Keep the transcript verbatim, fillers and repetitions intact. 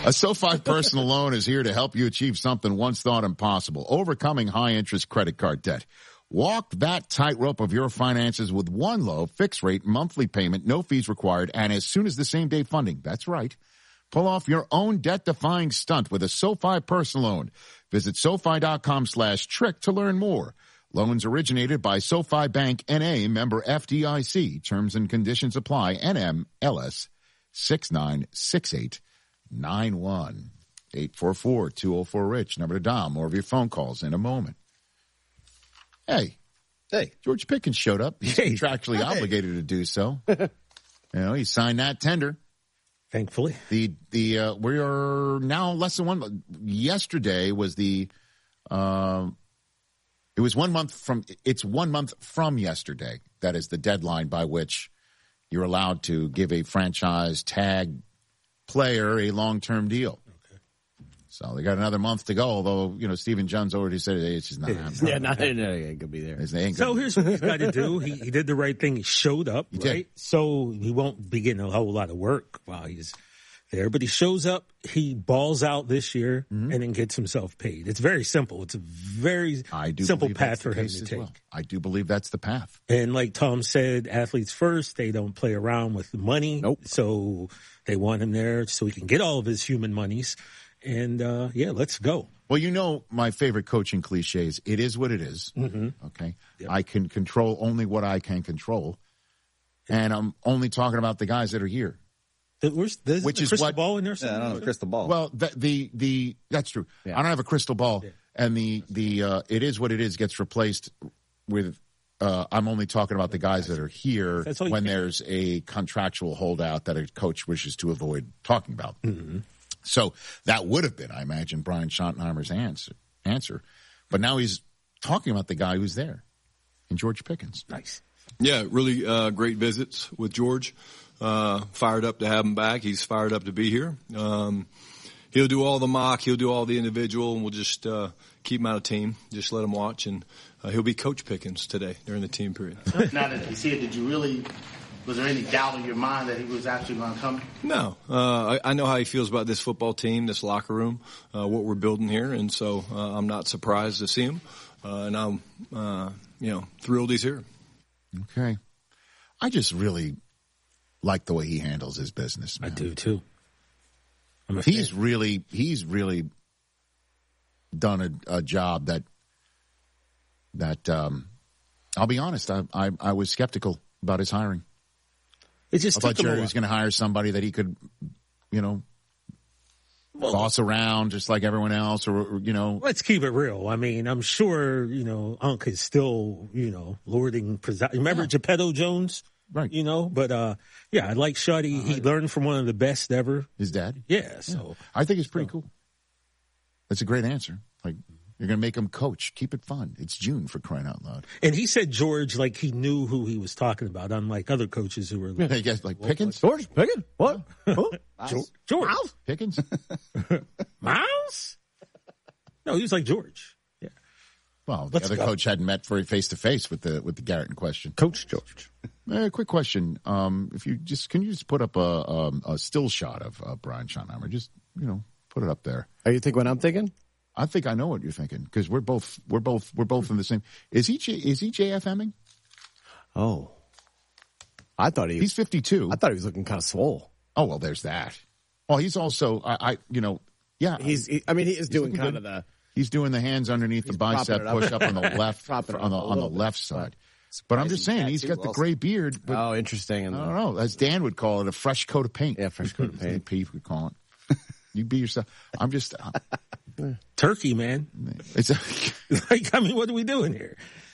A SoFi personal loan is here to help you achieve something once thought impossible, overcoming high-interest credit card debt. Walk that tightrope of your finances with one low, fixed-rate, monthly payment, no fees required, and as soon as the same-day funding. That's right. Pull off your own debt-defying stunt with a SoFi personal loan. Visit SoFi.com slash trick to learn more. Loans originated by SoFi Bank N A, member F D I C. Terms and conditions apply. N M L S six nine six eight nine one. eight four four, two oh four, RICH. Number to dial. More of your phone calls in a moment. Hey. Hey. George Pickens showed up. He's Hey. contractually Hey. obligated to do so. You know, he signed that tender. Thankfully. The, the, uh, we are now less than one month. Yesterday was the, um, it was one month from, it's one month from yesterday. That is the deadline by which you're allowed to give a franchise tag player a long-term deal. Okay. So they got another month to go, although, you know, Stephen Jones already said it's just not happening. Yeah, not, no, he ain't gonna be there. It's- they ain't So gonna- here's what he's got to do. He, he did the right thing. He showed up, He did. right? So he won't be getting a whole lot of work while he's there. But he shows up, he balls out this year, Mm-hmm. and then gets himself paid. It's very simple. It's a very I do simple believe path that's the for him case to as take. well. I do believe that's the path. And like Tom said, athletes first, they don't play around with the money. Nope. So they want him there so he can get all of his human monies. And, uh, yeah, let's go. Well, you know, my favorite coaching cliche is, it is what it is. Mm-hmm. Okay. Yep. I can control only what I can control. And I'm only talking about the guys that are here. Where's, there's Which the is crystal what- ball in there? Yeah, I somewhere? don't have a crystal ball. Well, the, the, the, that's true. Yeah. I don't have a crystal ball. Yeah. And the, the, uh, it is what it is gets replaced with, uh, I'm only talking about the guys that are here That's all you when can. there's a contractual holdout that a coach wishes to avoid talking about. Mm-hmm. So that would have been, I imagine, Brian Schottenheimer's answer, answer. But now he's talking about the guy who's there, and George Pickens. Nice. Yeah, really uh, great visits with George. Uh, fired up to have him back. He's fired up to be here. Um, he'll do all the mock. He'll do all the individual, and we'll just uh, keep him out of team. Just let him watch, and uh, he'll be Coach Pickens today during the team period. Now that he's here, did you really, was there any doubt in your mind that he was actually going to come? No, uh, I, I know how he feels about this football team, this locker room, uh, what we're building here, and so uh, I'm not surprised to see him, uh, and I'm, uh, you know, thrilled he's here. Okay. I just really like the way he handles his business, I man. do, too. I'm a He's fan. really, he's really done a, a job that, that, um, I'll be honest, I, I, I was skeptical about his hiring. It just I thought took him a Jerry while. was going to hire somebody that he could, you know, boss around just like everyone else, or, or, you know. Let's keep it real. I mean, I'm sure, you know, Unc is still, you know, lording. Presi- Remember Yeah. Geppetto Jones? Right. You know, but, uh, yeah, I like Shuddy. He learned from one of the best ever. His dad. Yeah, so. I think it's pretty cool. That's a great answer. Like, you're going to make him coach. Keep it fun. It's June, for crying out loud. And he said George, like, he knew who he was talking about, unlike other coaches who were like, I guess, like Pickens? George Pickens? What? Who? George. George. Pickens? Miles? No, he was like George. Yeah. Well, the Let's other go. coach hadn't met for face to face with the with the Garrett in question. Coach George. Uh, quick question: um, If you just can you just put up a um, a still shot of uh, Brian Schottenheimer? Just you know, put it up there. Are you think what I'm thinking? I think I know what you're thinking because we're both we're both we're both in the same. Is he J, is he J F Hemming? Oh. I thought he He's fifty-two. I thought he was looking kind of swole. Oh well, there's that. Well, he's also I, I you know yeah He's, he, I mean, he is doing looking kind good. of the, he's doing the hands underneath the propping bicep it up. push up on the left Propping it on the up a on the little left bit. side. But I'm just saying he's got the gray beard. But oh, interesting. And I don't know, as Dan would call it, a fresh coat of paint. Yeah, fresh coat of paint. Pete would call it. You be yourself. I'm just. Turkey, man. It's a, Like, I mean, what are we doing here?